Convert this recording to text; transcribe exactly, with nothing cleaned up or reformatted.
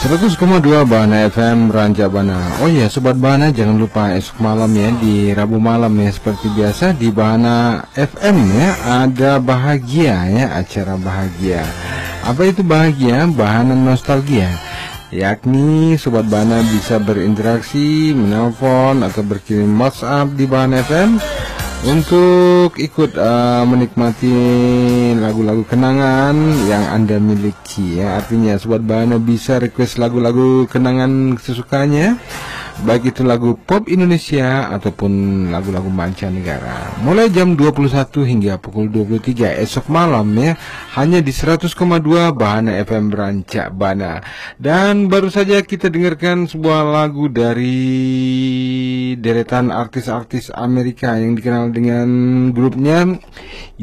seratus koma dua Bahana F M Ranca Bana. Oh iya Sobat Bahana, jangan lupa esok malam ya, di Rabu malam ya, seperti biasa di Bahana F M ya, ada bahagia ya, acara bahagia. Apa itu bahagia? Bahana nostalgia, yakni Sobat Bahana bisa berinteraksi, menelpon atau berkirim WhatsApp di Bahana F M untuk ikut uh, menikmati lagu-lagu kenangan yang Anda miliki ya. Artinya Sobat Bahana bisa request lagu-lagu kenangan sesukanya, baik itu lagu pop Indonesia ataupun lagu-lagu mancanegara, mulai jam dua puluh satu hingga pukul dua puluh tiga esok malam ya, hanya di seratus koma dua Bahana F M Ranca Bana. Dan baru saja kita dengarkan sebuah lagu dari deretan artis-artis Amerika yang dikenal dengan grupnya